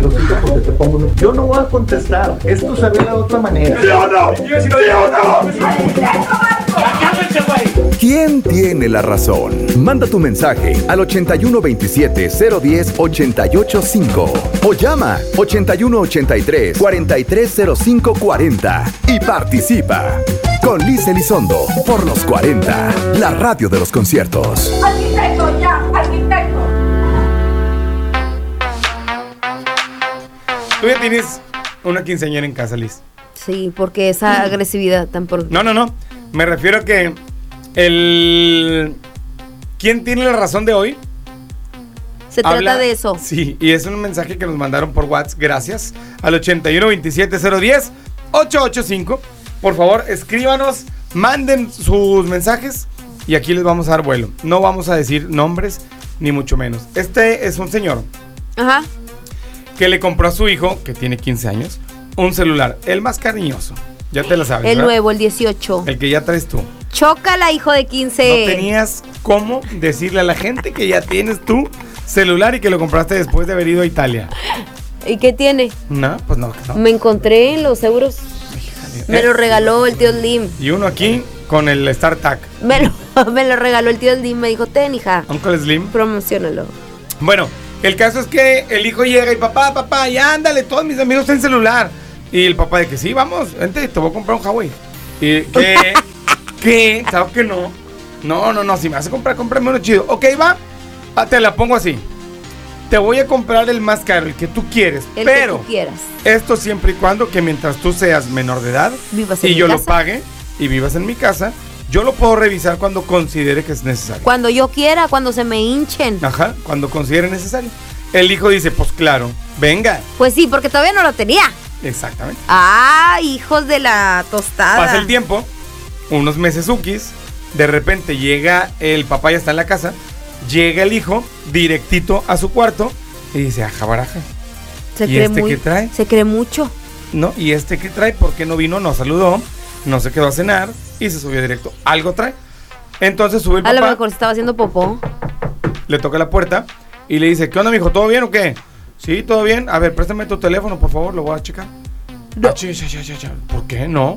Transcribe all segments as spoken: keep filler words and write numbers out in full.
el hocico porque te pongo un... Yo no voy a contestar. Esto se ve de otra manera. ¡Sí o no! ¡Sí o no! ¿Quién tiene la razón? Manda tu mensaje al ochenta y uno veintisiete cero diez ochenta y ocho cinco o llama ochenta y uno ochenta y tres cuarenta y tres cero cinco cuarenta y participa con Liz Elizondo por los cuarenta, la radio de los conciertos. ¡Arquitecto, ya! ¡Arquitecto! Tú ya tienes una quinceañera en casa, Liz. Sí, porque esa agresividad tan por... No, no, no. Me refiero a que el... ¿Quién tiene la razón de hoy? Se Habla... trata de eso. Sí, y es un mensaje que nos mandaron por WhatsApp. Gracias. Al ochenta y uno veintisiete cero diez ochocientos ochenta y cinco. Por favor, escríbanos, manden sus mensajes y aquí les vamos a dar vuelo. No vamos a decir nombres, ni mucho menos. Este es un señor. Ajá. Que le compró a su hijo, que tiene quince años, un celular, el más cariñoso. Ya te lo sabes, El ¿verdad? nuevo, el dieciocho. El que ya traes tú. Chócala, hijo de quince. No tenías cómo decirle a la gente que ya tienes tu celular y que lo compraste después de haber ido a Italia. ¿Y qué tiene? No, pues no. no. Me encontré en los euros. Me Eh, lo regaló el tío Slim. Y uno aquí con el StarTac. Me lo, me lo regaló el tío Slim. Me dijo, ten, hija. Uncle Slim. Promocionalo. Bueno, el caso es que el hijo llega y papá, papá, ya ándale, todos mis amigos tienen celular. Y el papá de que sí, vamos, vente, te voy a comprar un Huawei. Y que, ¿qué? ¿Sabes que no? No, no, no, si me vas a comprar, cómprame uno chido. Ok, va, ah, te la pongo así. Te voy a comprar el más caro, el que tú quieres, El pero que tú quieras. esto siempre y cuando que mientras tú seas menor de edad Vivas en y mi yo casa. lo pague y vivas en mi casa, yo lo puedo revisar cuando considere que es necesario. Cuando yo quiera, cuando se me hinchen. Ajá, cuando considere necesario. El hijo dice, pues claro, venga. Pues sí, porque todavía no lo tenía. Exactamente. Ah, hijos de la tostada. Pasa el tiempo, unos meses ukis, de repente llega el papá, ya está en la casa, llega el hijo directito a su cuarto y dice, ajá, baraja. Se ¿Y cree este muy- qué trae? Se cree mucho. ¿No? ¿Y este qué trae? ¿Por qué no vino? No saludó, no se quedó a cenar y se subió directo. Algo trae. Entonces sube el A lo papá, mejor se estaba haciendo popó. le toca la puerta y le dice, ¿qué onda, mijo? ¿Todo bien o qué? Sí, todo bien. A ver, préstame tu teléfono, por favor, lo voy a checar. No. Ah, chi, chi, chi, chi, chi. ¿Por qué? No.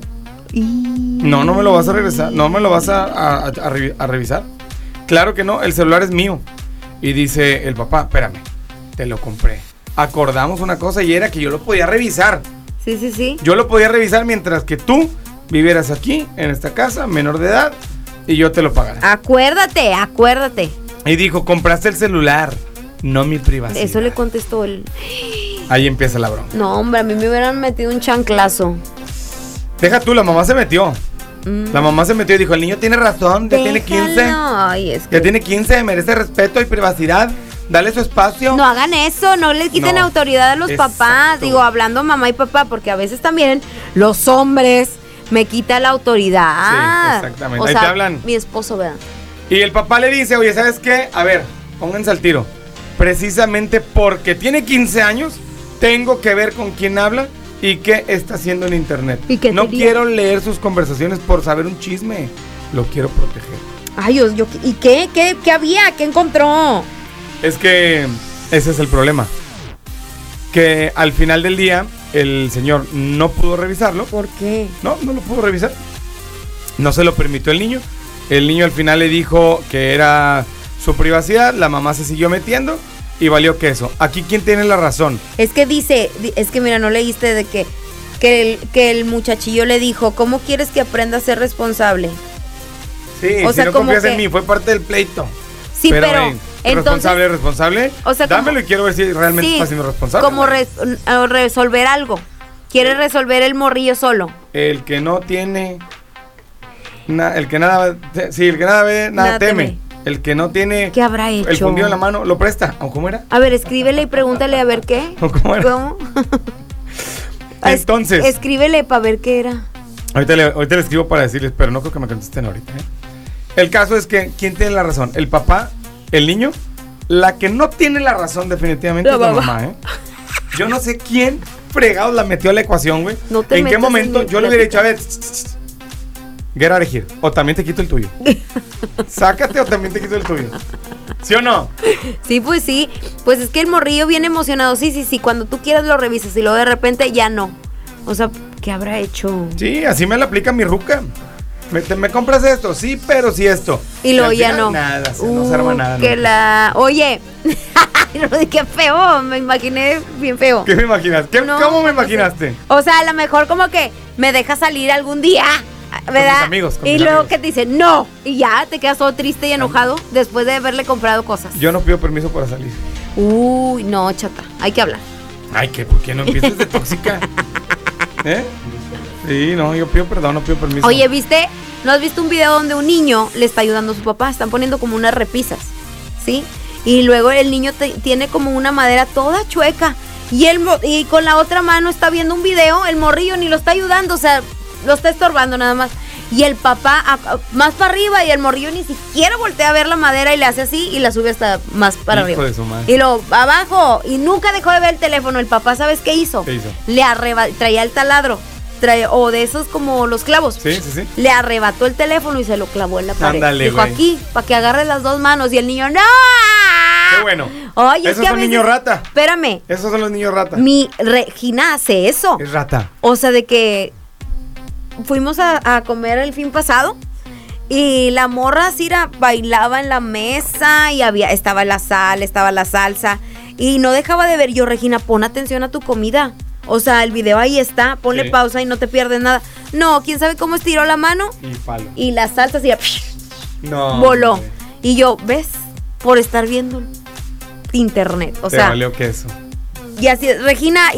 No, no me lo vas a regresar. No me lo vas a, a, a, a revi- a revisar. Claro que no, el celular es mío. Y dice el papá, espérame, te lo compré. Acordamos una cosa y era que yo lo podía revisar. Sí, sí, sí. Yo lo podía revisar mientras que tú vivieras aquí, en esta casa, menor de edad, y yo te lo pagara. Acuérdate, acuérdate. Y dijo, compraste el celular, no mi privacidad. Eso le contestó él. Ahí empieza la broma. No, hombre, a mí me hubieran metido un chanclazo. Deja tú, la mamá se metió. Mm. La mamá se metió y dijo, el niño tiene razón, ya tiene quince. Déjalo. Ay, es que... Ya tiene quince, merece respeto y privacidad. Dale su espacio. No hagan eso, no le quiten No, autoridad a los exacto. papás. Digo, hablando mamá y papá, porque a veces también los hombres me quitan la autoridad. Sí, exactamente. O Ahí sea, te hablan. mi esposo, ¿verdad? Y el papá le dice, oye, ¿sabes qué? A ver, pónganse al tiro. Precisamente porque tiene quince años, tengo que ver con quién habla y qué está haciendo en internet. ¿Y qué no diría? quiero leer sus conversaciones por saber un chisme. Lo quiero proteger. Ay, yo, yo- ¿y qué? ¿Qué? ¿Qué había? ¿Qué encontró? Es que ese es el problema. Que al final del día, el señor no pudo revisarlo. ¿Por qué? No, no lo pudo revisar. No se lo permitió el niño. El niño al final le dijo que era su privacidad. La mamá se siguió metiendo y valió queso. Aquí, ¿quién tiene la razón? Es que dice, di- es que mira, no leíste de que, que, el, que el muchachillo le dijo, ¿cómo quieres que aprenda a ser responsable? Sí, O si sea, no como confías en que- mí, fue parte del pleito. Sí, pero, hey, entonces, responsable, responsable. o sea, como- dámelo y quiero ver si realmente sí, está siendo responsable. como res- eh, resolver algo. Quiere resolver el morrillo solo. El que no tiene na- el que nada te- sí, el que nada ve, nada, Nada teme. teme. El que no tiene ¿Qué habrá hecho? el fundido en la mano, lo presta. ¿O cómo era? A ver, escríbele y pregúntale a ver qué. ¿O cómo era? ¿Cómo? Es- Entonces, escríbele para ver qué era. ahorita le, ahorita le escribo para decirles, pero no creo que me contesten ahorita, ¿eh? El caso es que, ¿quién tiene la razón? ¿El papá? ¿El niño? La que no tiene la razón definitivamente La es la mamá. mamá, ¿eh? Yo no sé quién fregados la metió a la ecuación, güey. No te ¿En qué metas momento en mi yo le hubiera dicho, a ver, plática. Get out of here. O también te quito el tuyo. Sácate o también te quito el tuyo. ¿Sí o no? Sí, pues sí. Pues es que el morrillo viene emocionado. Sí, sí, sí. Cuando tú quieras lo revisas y luego de repente ya no. O sea, ¿qué habrá hecho? Sí, así me la aplica mi ruca. ¿Me, te, ¿me compras esto? Sí, pero sí esto. Y luego al ya final, no. Nada, se, uh, no se arma nada. Que no. la... Oye, qué feo. Me imaginé bien feo. ¿Qué me imaginas? ¿Qué, No, ¿Cómo me no sé. imaginaste? O sea, a lo mejor como que me deja salir algún día, ¿verdad? mis amigos, con y mis luego amigos. que te dice no. Y ya te quedas todo triste y enojado después de haberle comprado cosas. Yo no pido permiso para salir. Uy, no, chata. Hay que hablar. Ay, ¿qué? ¿Por qué no empieces de tóxica? ¿Eh? Sí, no, yo pido perdón, no pido permiso. Oye, ¿viste? ¿No has visto un video donde un niño le está ayudando a su papá? Están poniendo como unas repisas, ¿sí? Y luego el niño te- tiene como una madera toda chueca. Y, el, mo- y con la otra mano está viendo un video, el morrillo ni lo está ayudando, o sea, lo está estorbando nada más. Y el papá a- a- más para arriba y el morrillo ni siquiera voltea a ver la madera y le hace así y la sube hasta más para Hijo arriba. de su madre. Y lo abajo y nunca dejó de ver el teléfono. El papá, ¿sabes qué hizo? ¿Qué hizo? Le arreba traía el taladro, traía, o de esos como los clavos. Sí, sí, sí. Le arrebató el teléfono y se lo clavó en la pared. Ándale, Dijo güey. aquí, para que agarre las dos manos. Y el niño, ¡no! Qué bueno. Oye, es Esos que a son veces- niños rata. Espérame, Esos son los niños rata. mi Regina hace eso. Es rata. O sea, de que fuimos a, a comer el fin pasado y la morra así era, bailaba en la mesa y había estaba la sal, estaba la salsa y no dejaba de ver. Yo, Regina, pon atención a tu comida. O sea, el video ahí está, ponle Sí. pausa y no te pierdes nada. No, quién sabe cómo estiró la mano Y palo. y la salsa así No. voló. hombre. Y yo, ¿ves? Por estar viendo internet. O Te sea, valió queso. y así, Regina.